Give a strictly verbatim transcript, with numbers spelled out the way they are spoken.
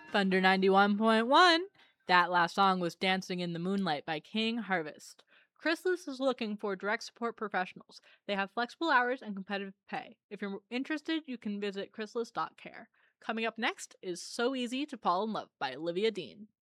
Thunder ninety-one point one. That last song was Dancing in the Moonlight by King Harvest. Chrysalis is looking for direct support professionals. They have flexible hours and competitive pay. If you're interested, you can visit chrysalis dot care. Coming up next is So Easy to Fall in Love by Olivia Dean.